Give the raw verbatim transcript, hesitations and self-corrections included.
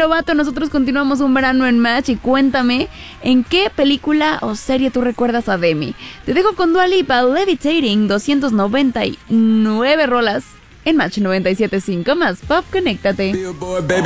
Lovato. Nosotros continuamos un verano en Match y cuéntame en qué película o serie tú recuerdas a Demi. Te dejo con Dua Lipa, Levitating, doscientas noventa y nueve rolas en Match noventa y siete punto cinco más Pop. Conéctate.